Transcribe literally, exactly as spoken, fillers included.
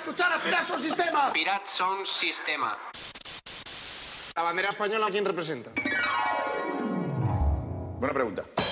escuchar a Pirat Sound Sistema. Pirat Sound Sistema. La bandera española, ¿a quién representa? Buena pregunta.